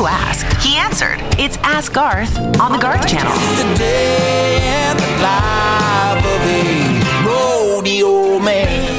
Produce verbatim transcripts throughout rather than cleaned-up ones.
you asked. He answered. It's Ask Garth on the Garth Channel. The day and the life of a rodeo man.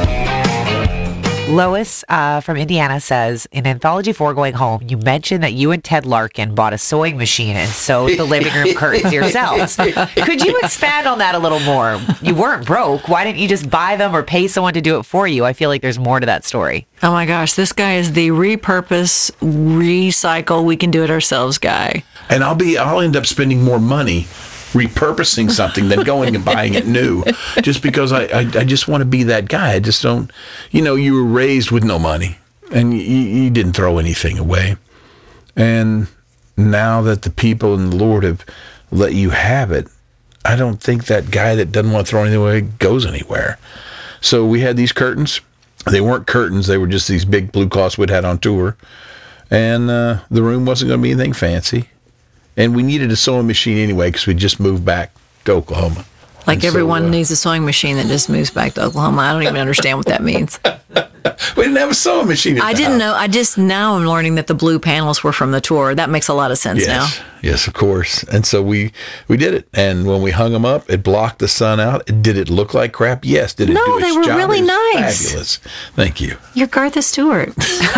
Lois uh, from Indiana says, in Anthology four Going Home, you mentioned that you and Ted Larkin bought a sewing machine and sewed the living room curtains yourselves. Could you expand on that a little more? You weren't broke. Why didn't you just buy them or pay someone to do it for you? I feel like there's more to that story. Oh my gosh, this guy is the repurpose, recycle, we can do it ourselves guy. And I'll be, I'll end up spending more money repurposing something than going and buying it new, just because I, I, I just want to be that guy. I just don't, you know, you were raised with no money and you, you didn't throw anything away. And now that the people in the Lord have let you have it, I don't think that guy that doesn't want to throw anything away goes anywhere. So we had these curtains. They weren't curtains. They were just these big blue cloths we'd had on tour. And uh, the room wasn't going to be anything fancy. And we needed a sewing machine anyway because we just moved back to Oklahoma. Like and everyone so, uh, needs a sewing machine that just moves back to Oklahoma. I don't even understand what that means. We didn't have a sewing machine at I the didn't house. know. I just now I'm learning that the blue panels were from the tour. That makes a lot of sense Yes, now. yes, of course. And so we we did it. And when we hung them up, it blocked the sun out. Did it look like crap? Yes. Did it No, do its they were job? really It was nice. Fabulous. Thank you. You're Gartha Stewart.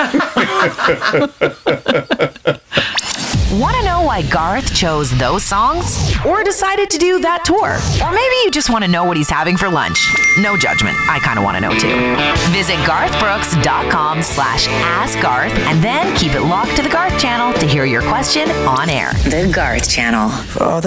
Want to know why Garth chose those songs? Or decided to do that tour? Or maybe you just want to know what he's having for lunch? No judgment. I kind of want to know too. Visit garthbrooks.com slash ask Garth and then keep it locked to the Garth Channel to hear your question on air. The Garth Channel.